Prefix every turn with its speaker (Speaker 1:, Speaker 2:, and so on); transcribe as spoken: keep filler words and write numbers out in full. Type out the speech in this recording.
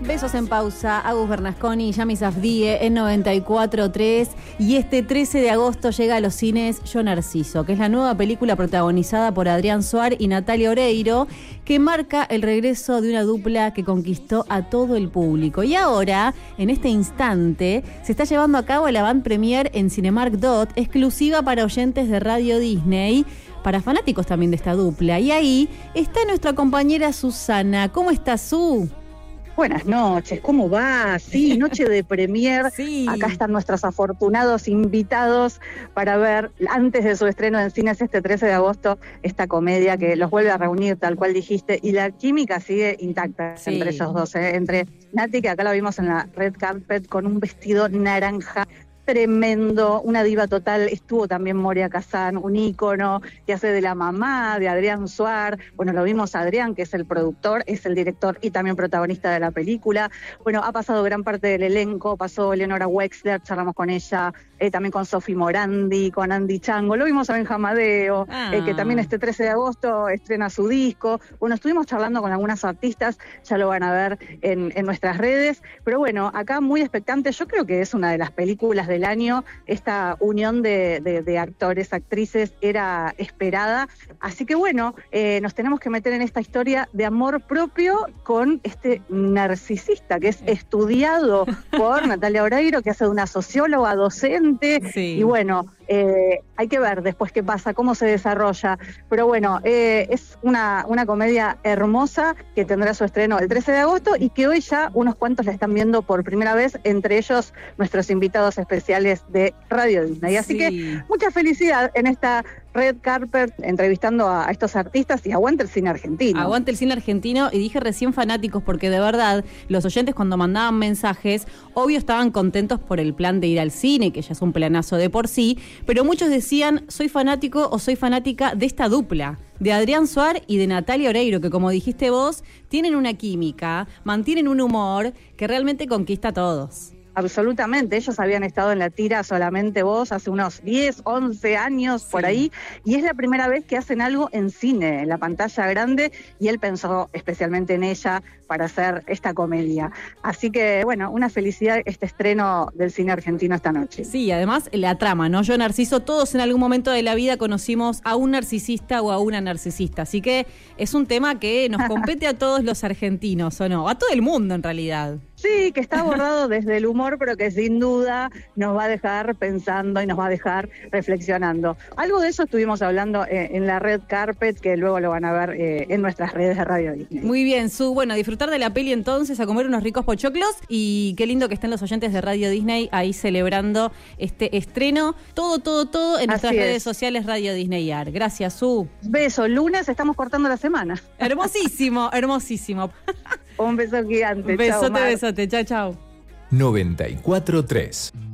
Speaker 1: Besos en pausa, Agus Bernasconi y Yami Safdie en noventa y cuatro punto tres. Y este trece de agosto llega a los cines Yo Narciso, que es la nueva película protagonizada por Adrián Suar y Natalia Oreiro, que marca el regreso de una dupla que conquistó a todo el público. Y ahora, en este instante, se está llevando a cabo la avant premiere en Cinemark Dot, exclusiva para oyentes de Radio Disney, para fanáticos también de esta dupla. Y ahí está nuestra compañera Susana. ¿Cómo estás, Su?
Speaker 2: Buenas noches, ¿cómo va? Sí, noche de premier.
Speaker 1: Sí.
Speaker 2: Acá están nuestros afortunados invitados para ver, antes de su estreno en cines este trece de agosto, esta comedia que los vuelve a reunir, tal cual dijiste, y la química sigue intacta sí. entre ellos dos, ¿eh? Entre Nati, que acá la vimos en la red carpet con un vestido naranja tremendo, una diva total. Estuvo también Moria Kazan, un ícono que hace de la mamá de Adrián Suar. Bueno, lo vimos a Adrián, que es el productor, es el director y también protagonista de la película. Bueno, ha pasado gran parte del elenco, pasó Eleonora Wexler, charlamos con ella, eh, también con Sofi Morandi, con Andy Chango, lo vimos a Benja Amadeo, ah. eh, que también este trece de agosto estrena su disco. Bueno, estuvimos charlando con algunas artistas, ya lo van a ver en, en nuestras redes, pero bueno, acá muy expectante. Yo creo que es una de las películas del año. Esta unión de, de, de actores, actrices era esperada, así que bueno, eh, nos tenemos que meter en esta historia de amor propio con este narcisista que es estudiado por Natalia Oreiro, que hace de una socióloga docente, sí. Y bueno, eh, hay que ver después qué pasa, cómo se desarrolla, pero bueno, eh, es una, una comedia hermosa que tendrá su estreno el trece de agosto y que hoy ya unos cuantos la están viendo por primera vez, entre ellos nuestros invitados especiales de Radio Disney. Así sí. que mucha felicidad en esta red carpet entrevistando a, a estos artistas, y aguante el cine argentino.
Speaker 1: Aguante el cine argentino, y dije recién fanáticos porque de verdad los oyentes cuando mandaban mensajes, obvio estaban contentos por el plan de ir al cine, que ya es un planazo de por sí, pero muchos decían soy fanático o soy fanática de esta dupla, de Adrián Suar y de Natalia Oreiro, que como dijiste vos, tienen una química, mantienen un humor que realmente conquista a todos.
Speaker 2: Absolutamente, ellos habían estado en la tira Solamente Vos hace unos diez, once años, sí. por ahí, y es la primera vez que hacen algo en cine, en la pantalla grande, y él pensó especialmente en ella para hacer esta comedia. Así que, bueno, una felicidad este estreno del cine argentino esta noche.
Speaker 1: Sí, además la trama, ¿no? Yo Narciso, todos en algún momento de la vida conocimos a un narcisista o a una narcisista, así que es un tema que nos compete a todos los argentinos, ¿o no? A todo el mundo, en realidad.
Speaker 2: Sí, que está abordado desde el humor, pero que sin duda nos va a dejar pensando y nos va a dejar reflexionando. Algo de eso estuvimos hablando eh, en la red carpet, que luego lo van a ver eh, en nuestras redes de Radio Disney.
Speaker 1: Muy bien, Su. Bueno, a disfrutar de la peli entonces, a comer unos ricos pochoclos, y qué lindo que estén los oyentes de Radio Disney ahí celebrando este estreno. Todo, todo, todo en nuestras redes sociales Radio Disney A R. Gracias, Su.
Speaker 2: Beso. Lunes estamos cortando la semana.
Speaker 1: Hermosísimo, hermosísimo.
Speaker 2: Un beso gigante.
Speaker 1: Besote, chau, besote. Chao, chao.
Speaker 3: noventa y cuatro punto tres